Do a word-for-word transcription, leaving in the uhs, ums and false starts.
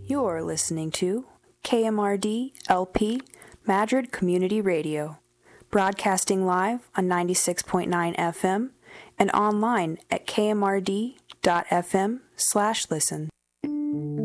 You're listening to K M R D L P Madrid Community Radio, broadcasting live on ninety-six point nine F M and online at k m r d dot f m slash listen.